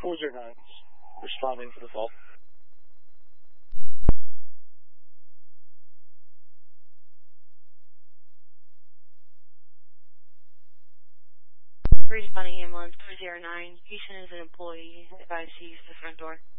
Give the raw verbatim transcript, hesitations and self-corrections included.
four zero nine, responding for the fault. Responding ambulance four zero nine. Houston is an employee. Advised to use the front door.